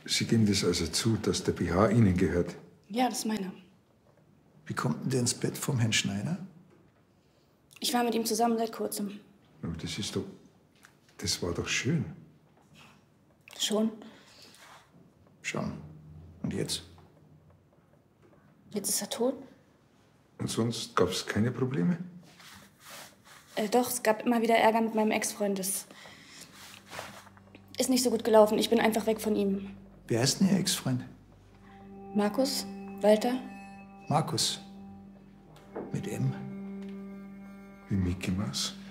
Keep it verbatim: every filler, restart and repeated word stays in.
Sie geben das also zu, dass der B H Ihnen gehört? Ja, das ist meiner. Wie kommt denn der ins Bett vom Herrn Schneider? Ich war mit ihm zusammen seit kurzem. Aber das ist doch... Das war doch schön. Schon? Schon. Und jetzt? Jetzt ist er tot? Und sonst gab es keine Probleme? Äh, doch, es gab immer wieder Ärger mit meinem Ex-Freund. Das ist nicht so gut gelaufen. Ich bin einfach weg von ihm. Wer ist denn Ihr Ex-Freund? Markus? Walter? Markus. Mit M? Wie Mickey Mouse.